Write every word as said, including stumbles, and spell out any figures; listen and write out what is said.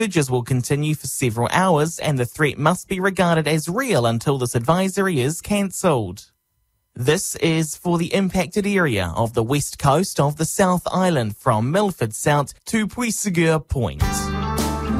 Surges will continue for several hours, and the threat must be regarded as real until this advisory is cancelled. This is for the impacted area of the west coast of the South Island from Milford Sound to Puisegur Point.